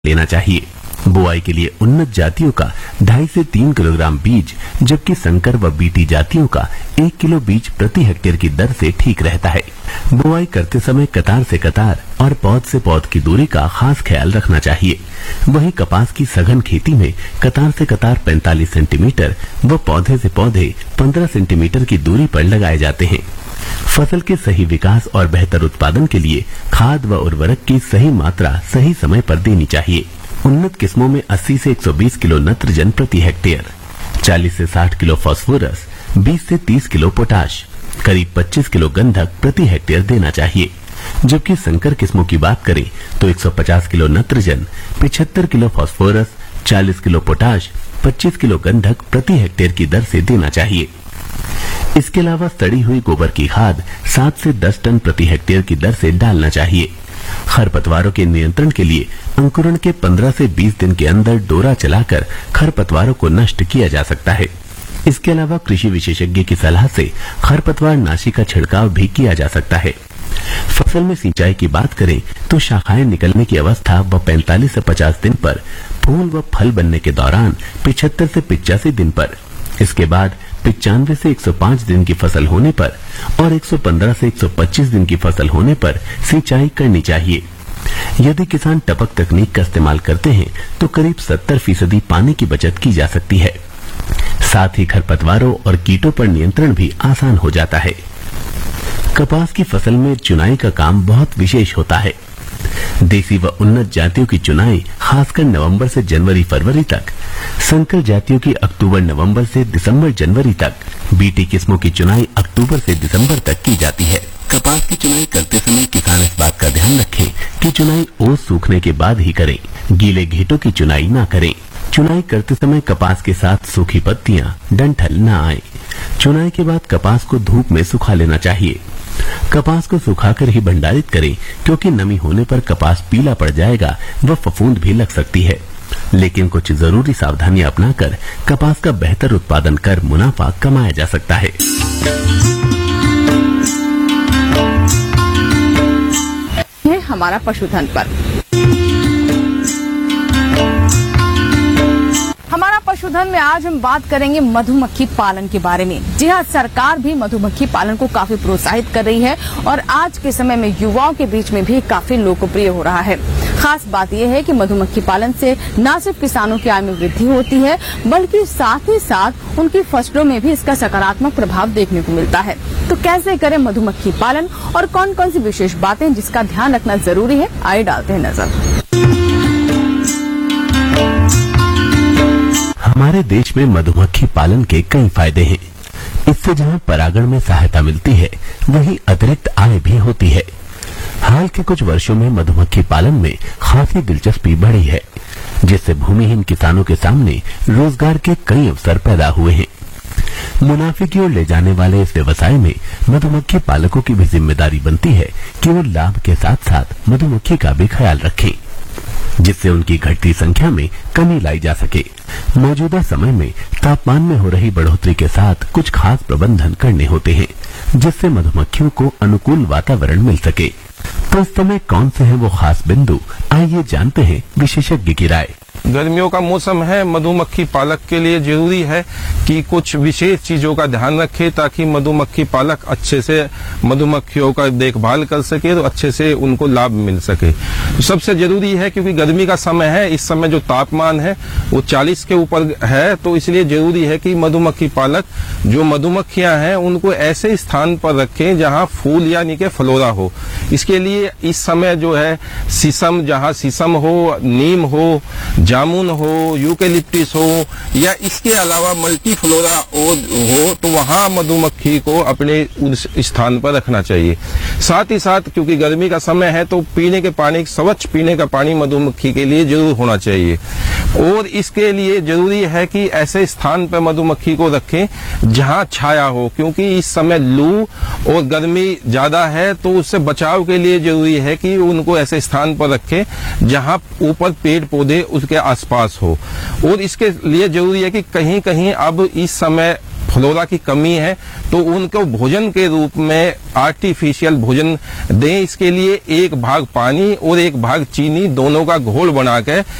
लेना चाहिए। बुआई के लिए उन्नत जातियों का 2.5 से 3 किलोग्राम बीज, जबकि संकर व बीटी जातियों का 1 किलो बीज प्रति हेक्टेयर की दर से ठीक रहता है। बुआई करते समय कतार से कतार और पौध से पौध की दूरी का खास ख्याल रखना चाहिए। वहीं कपास की सघन खेती में कतार से कतार 45 सेंटीमीटर व पौधे से पौधे 15 सेंटीमीटर की दूरी पर लगाए जाते हैं। फसल के सही विकास और बेहतर उत्पादन के लिए खाद व उर्वरक की सही मात्रा सही समय पर देनी चाहिए। उन्नत किस्मों में 80 से 120 किलो नत्रजन प्रति हेक्टेयर, 40 से 60 किलो फास्फोरस, 20 से 30 किलो पोटाश, करीब 25 किलो गंधक प्रति हेक्टेयर देना चाहिए। जबकि संकर किस्मों की बात करें तो 150 kilo नत्रजन, 75 kilo phosphorus, 40 kilo potash, 25 kilo गंधक प्रति हेक्टेयर की दर से देना चाहिए। इसके अलावा सड़ी हुई गोबर की खाद 7 से 10 टन प्रति हेक्टेयर की दर से डालना चाहिए। खरपतवारों के नियंत्रण के लिए अंकुरण के 15 से 20 दिन के अंदर डोरा चलाकर खरपतवारों को नष्ट किया जा सकता है। इसके अलावा कृषि विशेषज्ञ की सलाह से खरपतवार नाशी का छिड़काव भी किया जा सकता है। फसल में सिंचाई की बात करें तो शाखाएं निकलने की अवस्था व 45 से 50 दिन पर, फूल व फल बनने के दौरान 75 से 85 दिन पर, इसके बाद 95 से 105 दिन की फसल होने पर और 115 से 125 दिन की फसल होने पर सिंचाई करनी चाहिए। यदि किसान टपक तकनीक का इस्तेमाल करते हैं तो करीब 70% पानी की बचत की जा सकती है। साथ ही खरपतवारों और कीटों पर नियंत्रण भी आसान हो जाता है। कपास की फसल में चुनाई का काम बहुत विशेष होता है। देसी व उन्नत जातियों की चुनाई खासकर नवंबर से जनवरी फरवरी तक, संकर जातियों की अक्टूबर नवंबर से दिसंबर जनवरी तक, बीटी किस्मों की चुनाई अक्टूबर से दिसंबर तक की जाती है। कपास की चुनाई करते समय किसान इस बात का ध्यान रखें कि चुनाई ओस सूखने के बाद ही करें, गीले घेटों की चुनाई न करें। चुनाई करते समय कपास के साथ सूखी पत्तियां, डंठल न आए। चुनाई के बाद कपास को धूप में सुखा लेना चाहिए। कपास को सुखाकर ही भंडारित करें, क्योंकि नमी होने पर कपास पीला पड़ जाएगा व फफूंद भी लग सकती है। लेकिन कुछ जरूरी सावधानियां अपनाकर कपास का बेहतर उत्पादन कर मुनाफा कमाया जा सकता है। ये हमारा पशुधन पर। हमारा पशुधन में आज हम बात करेंगे मधुमक्खी पालन के बारे में। जी हाँ, सरकार भी मधुमक्खी पालन को काफी प्रोत्साहित कर रही है और आज के समय में युवाओं के बीच में भी काफी लोकप्रिय हो रहा है। खास बात यह है कि मधुमक्खी पालन से न सिर्फ किसानों की आय में वृद्धि होती है, बल्कि साथ ही साथ उनकी फसलों में भी इसका सकारात्मक प्रभाव देखने को मिलता है। तो कैसे करें मधुमक्खी पालन और कौन कौन सी विशेष बातें जिसका ध्यान रखना जरूरी है, आइए डालते हैं नजर। हमारे देश में मधुमक्खी पालन के कई फायदे हैं। इससे जहां परागण में सहायता मिलती है, वहीं अतिरिक्त आय भी होती है। हाल के कुछ वर्षों में मधुमक्खी पालन में खासी दिलचस्पी बढ़ी है, जिससे भूमिहीन किसानों के सामने रोजगार के कई अवसर पैदा हुए हैं। मुनाफे की ओर ले जाने वाले इस व्यवसाय में मधुमक्खी पालकों की भी जिम्मेदारी बनती है कि वो लाभ के साथ साथ मधुमक्खी का भी ख्याल रखें, जिससे उनकी घटती संख्या में कमी लाई जा सके। मौजूदा समय में तापमान में हो रही बढ़ोतरी के साथ कुछ खास प्रबंधन करने होते हैं, जिससे मधुमक्खियों को अनुकूल वातावरण मिल सके। तो इस समय कौन से हैं वो खास बिंदु, आइए जानते हैं विशेषज्ञ की राय। गर्मियों का मौसम है, मधुमक्खी पालक के लिए जरूरी है कि कुछ विशेष चीजों का ध्यान रखे ताकि मधुमक्खी पालक अच्छे से मधुमक्खियों का देखभाल कर सके, तो अच्छे से उनको लाभ मिल सके। तो सबसे जरूरी है, क्योंकि गर्मी का समय है, इस समय जो तापमान है वो 40 के ऊपर है, तो इसलिए जरूरी है कि मधुमक्खी पालक जो मधुमक्खियां हैं उनको ऐसे स्थान पर रखें जहां फूल यानी कि फ्लोरा हो। इसके लिए इस समय जो है शीशम, जहां शीशम हो, नीम हो, जामुन हो, यूकेलिप्टिस हो या इसके अलावा मल्टी फ्लोरा हो, तो वहां मधुमक्खी को अपने उस स्थान पर रखना चाहिए। साथ ही साथ क्योंकि गर्मी का समय है तो पीने के पानी, स्वच्छ पीने का पानी मधुमक्खी के लिए जरूर होना चाहिए। और इसके लिए जरूरी है कि ऐसे स्थान पर मधुमक्खी को रखें जहां छाया हो, क्योंकि इस समय लू और गर्मी ज्यादा है, तो उससे बचाव के लिए जरूरी है कि उनको ऐसे स्थान पर रखें जहां ऊपर पेड़ पौधे उसके आसपास हो। और इसके लिए जरूरी है कि कहीं कहीं अब इस समय फ्लोरा की कमी है, तो उनको भोजन के रूप में आर्टिफिशियल भोजन दें। इसके लिए 1 भाग पानी और 1 भाग चीनी दोनों का घोल बना के